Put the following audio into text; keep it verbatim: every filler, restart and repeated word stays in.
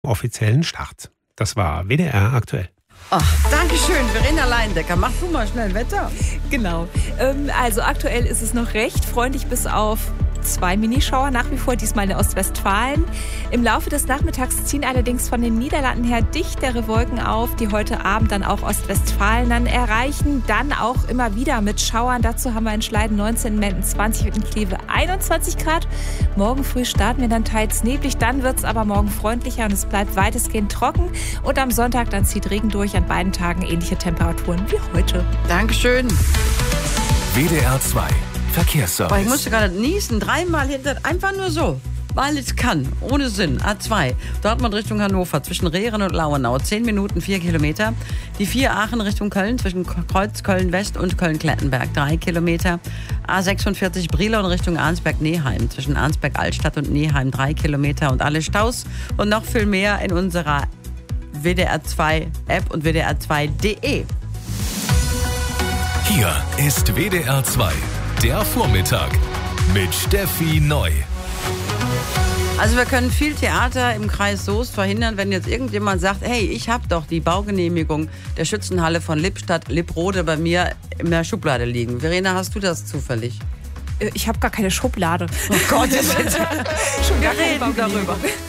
offiziellen Start. Das war W D R aktuell. Ach, danke schön, Verena Leindecker. Mach du mal schnell Wetter. Genau. Ähm, also aktuell ist es noch recht freundlich bis auf zwei Minischauer nach wie vor, diesmal in Ostwestfalen. Im Laufe des Nachmittags ziehen allerdings von den Niederlanden her dichtere Wolken auf, die heute Abend dann auch Ostwestfalen dann erreichen. Dann auch immer wieder mit Schauern. Dazu haben wir in Schleiden neunzehn, in Menden zwanzig und in Kleve einundzwanzig Grad. Morgen früh starten wir dann teils neblig, dann wird es aber morgen freundlicher und es bleibt weitestgehend trocken. Und am Sonntag dann zieht Regen durch, an beiden Tagen ähnliche Temperaturen wie heute. Dankeschön. W D R zwei Verkehrsservice. Boah, ich musste gerade niesen, dreimal hinter, einfach nur so, weil es kann, ohne Sinn. A zwei, Dortmund Richtung Hannover, zwischen Rehren und Lauenau, zehn Minuten, vier Kilometer. Die vier Aachen Richtung Köln, zwischen Kreuz Köln-West und Köln-Klettenberg, drei Kilometer. A sechsundvierzig Brilon Richtung Arnsberg-Neheim, zwischen Arnsberg-Altstadt und Neheim, drei Kilometer. Und alle Staus und noch viel mehr in unserer W D R zwei App und W D R zwei punkt de. Hier ist W D R zwei, der Vormittag mit Steffi Neu. Also wir können viel Theater im Kreis Soest verhindern, wenn jetzt irgendjemand sagt, hey, ich habe doch die Baugenehmigung der Schützenhalle von Lippstadt, Lipprode bei mir in der Schublade liegen. Verena, hast du das zufällig? Ich habe gar keine Schublade. Oh Gott, das ist schon gar wir keine reden darüber.